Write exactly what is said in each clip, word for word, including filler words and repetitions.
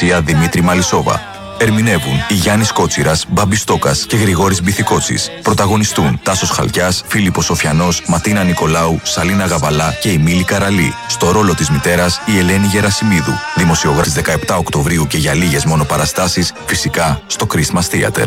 σκηνοθεσία Δημήτρη Μαλισσόβα. Ερμηνεύουν η Γιάννης Κότσιρας, Μπάμπης Στόκας και Γρηγόρης Μπιθικότσης. Πρωταγωνιστούν Τάσος Χαλκιάς, Φίλιππος Σοφιανός, Ματίνα Νικολάου, Σαλίνα Γαβαλά και η Μίλη Καραλή. Στο ρόλο της μητέρας η Ελένη Γερασιμίδου. Δημοσιογράφη δεκαεπτά Οκτωβρίου και για λίγες μόνο παραστάσεις, φυσικά στο Christmas Theater.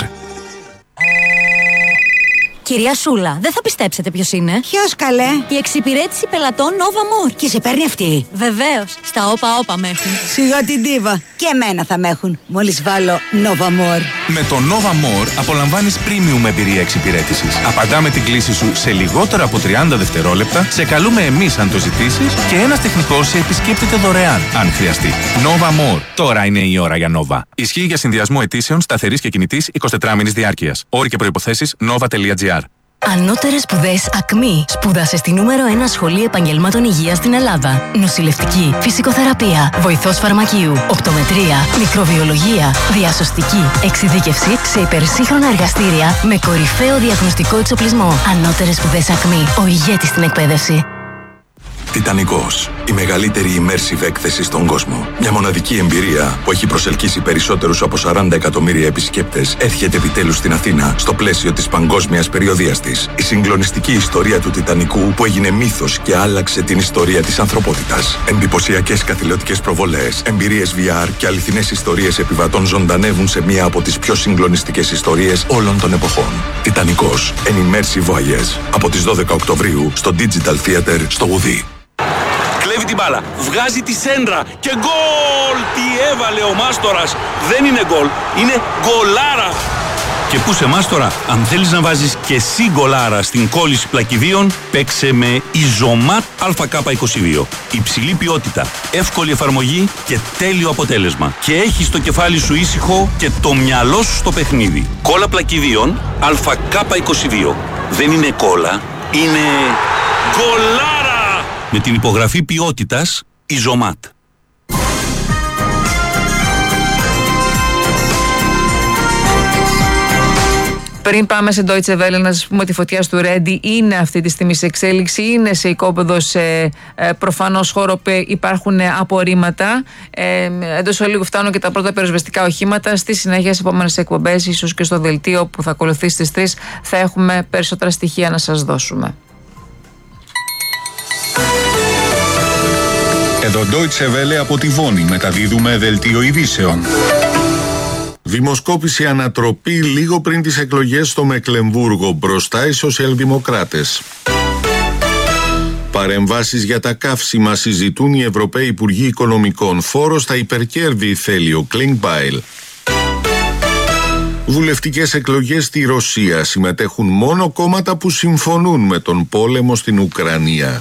Κυρία Σούλα, δεν θα πιστέψετε ποιος είναι. Ποιος, καλέ? Η εξυπηρέτηση πελατών Nova More. Και σε παίρνει αυτή? Βεβαίως. Στα όπα όπα με έχουν. Σιγά την τίβα. Και εμένα θα με έχουν. Μόλις βάλω Nova More. Με το Nova More απολαμβάνεις premium εμπειρία εξυπηρέτησης. Απαντάμε την κλήση σου σε λιγότερα από τριάντα δευτερόλεπτα, σε καλούμε εμείς αν το ζητήσεις και ένας τεχνικός σε επισκέπτεται δωρεάν αν χρειαστεί. Nova More. Τώρα είναι η ώρα για Nova. Ισχύει για συνδυασμό αιτήσεων σταθερής και κινητής εικοσιτετράωρης διάρκειας. Όροι και προϋποθέσεις nova τελεία gr. Ανώτερες σπουδές ΑΚΜΗ. Σπούδασε στη νούμερο ένα σχολή επαγγελμάτων υγείας στην Ελλάδα. Νοσηλευτική, φυσικοθεραπεία, βοηθός φαρμακείου, οπτομετρία, μικροβιολογία, διασωστική, εξειδίκευση σε υπερσύγχρονα εργαστήρια με κορυφαίο διαγνωστικό εξοπλισμό. Ανώτερες σπουδές ΑΚΜΗ. Ο ηγέτης στην εκπαίδευση. Τιτανικός. Η μεγαλύτερη immersive έκθεση στον κόσμο. Μια μοναδική εμπειρία που έχει προσελκύσει περισσότερους από σαράντα εκατομμύρια επισκέπτες έρχεται επιτέλους στην Αθήνα στο πλαίσιο της παγκόσμιας περιοδείας της. Η συγκλονιστική ιστορία του Τιτανικού που έγινε μύθος και άλλαξε την ιστορία της ανθρωπότητας. Εντυπωσιακές καθηλωτικές προβολές, εμπειρίες βι αρ και αληθινές ιστορίες επιβατών ζωντανεύουν σε μία από τις πιο συγκλονιστικές ιστορίες όλων των εποχών. Τιτανικός. An immersive voyage. Από τις δώδεκα Οκτωβρίου στο Digital Theater στο Γουδί. Κλέβει την μπάλα, βγάζει τη σέντρα και γκολ! Τι έβαλε ο Μάστορας! Δεν είναι γκολ, είναι γκολάρα! Και πού σε Μάστορα, αν θέλεις να βάζεις και εσύ γκολάρα στην κόλληση πλακιδίων, παίξε με Ιζωμάτ Α Κ είκοσι δύο. Υψηλή ποιότητα, εύκολη εφαρμογή και τέλειο αποτέλεσμα. Και έχεις το κεφάλι σου ήσυχο και το μυαλό σου στο παιχνίδι. Κόλλα πλακιδίων Α Κ είκοσι δύο. Δεν είναι κόλλα, είναι γκολάρα! Με την υπογραφή ποιότητας Ιζωμάτ. Πριν πάμε σε Deutsche Welle, να σας πούμε ότι η φωτιά του Ρέντι είναι αυτή τη στιγμή σε εξέλιξη, είναι σε οικόπεδο, σε ε, προφανώς χώρο που υπάρχουν απορρίμματα. Ε, εντός ολίγου φτάνουν και τα πρώτα πυροσβεστικά οχήματα. Στη συνέχεια, σε επόμενες εκπομπές, ίσως και στο δελτίο που θα ακολουθεί στις τρεις, θα έχουμε περισσότερα στοιχεία να σας δώσουμε. Εδώ Deutsche Welle από τη Βόνη, μεταδίδουμε δελτίο ειδήσεων. Δημοσκόπηση ανατροπή λίγο πριν τις εκλογές στο Μεκλεμβούργο, μπροστά οι σοσιαλδημοκράτες. Παρεμβάσεις για τα καύσιμα συζητούν οι Ευρωπαίοι Υπουργοί Οικονομικών. Φόρο στα υπερκέρδη θέλει ο Κλίνγκμπάιλ. Βουλευτικές εκλογές στη Ρωσία. Συμμετέχουν μόνο κόμματα που συμφωνούν με τον πόλεμο στην Ουκρανία.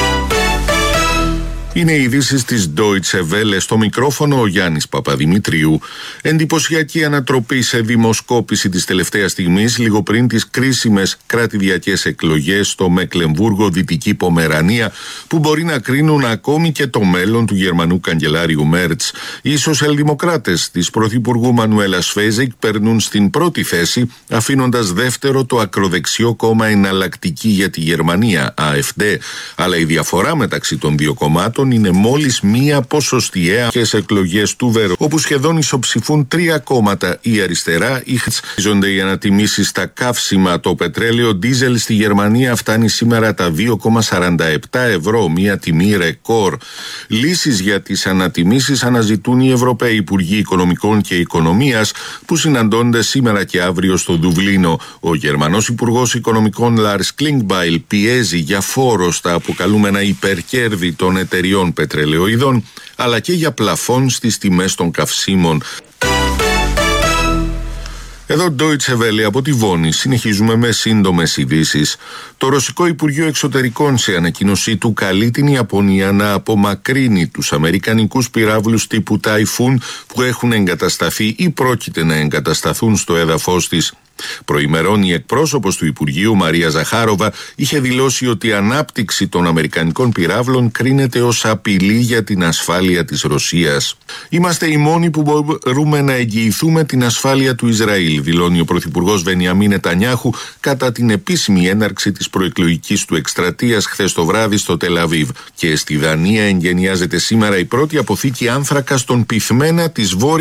Είναι οι ειδήσεις της Deutsche Welle, στο μικρόφωνο ο Γιάννης Παπαδημητρίου. Εντυπωσιακή ανατροπή σε δημοσκόπηση της τελευταίας στιγμής, λίγο πριν τις κρίσιμες κρατηδιακές εκλογές στο Μεκλεμβούργο, Δυτική Πομερανία, που μπορεί να κρίνουν ακόμη και το μέλλον του Γερμανού καγκελάριου Μέρτς. Οι σοσιαλδημοκράτες της Πρωθυπουργού Μανουέλα Σφέιζεκ περνούν στην πρώτη θέση, αφήνοντας δεύτερο το ακροδεξιό κόμμα Εναλλακτική για τη Γερμανία, Α Εφ Ντι, αλλά η διαφορά μεταξύ των δύο κομμάτων είναι μόλις μία ποσοστιαία και σε εκλογές του Βερολίνου, όπου σχεδόν ισοψηφούν τρία κόμματα. Η αριστερά, η χτίζονται οι ανατιμήσεις στα καύσιμα. Το πετρέλαιο ντίζελ στη Γερμανία φτάνει σήμερα τα δύο κόμμα σαράντα επτά ευρώ, μία τιμή ρεκόρ. Λύσεις για τις ανατιμήσεις αναζητούν οι Ευρωπαίοι Υπουργοί Οικονομικών και Οικονομίας, που συναντώνται σήμερα και αύριο στο Δουβλίνο. Ο Γερμανός Υπουργός Οικονομικών Λάρς Κλίνγκμπάιλ πιέζει για φόρο στα αποκαλούμενα υπερκέρδη των εταιριών πετρελαιοειδών, αλλά και για πλαφόν στις τιμές των καυσίμων. Εδώ Deutsche Welle από τη Βόνη. Συνεχίζουμε με σύντομες ειδήσεις. Το Ρωσικό Υπουργείο Εξωτερικών σε ανακοίνωσή του καλεί την Ιαπωνία να απομακρύνει τους αμερικανικούς πυράβλους τύπου Ταϊφούν που έχουν εγκατασταθεί ή πρόκειται να εγκατασταθούν στο έδαφος της. Προημερών η εκπρόσωπος του Υπουργείου Μαρία Ζαχάροβα είχε δηλώσει ότι η ανάπτυξη των αμερικανικών πυράβλων κρίνεται ως απειλή για την ασφάλεια της Ρωσίας. Είμαστε οι μόνοι που μπορούμε να εγγυηθούμε την ασφάλεια του Ισραήλ, δηλώνει ο Πρωθυπουργός Μπενιαμίν Νετανιάχου κατά την επίσημη έναρξη της προεκλογικής του εκστρατείας χθες το βράδυ στο Τελ-Αβίβ. Και στη Δανία εγγενιάζεται σήμερα η πρώτη αποθήκη άνθρακα στον πυθμένα της Βόρειας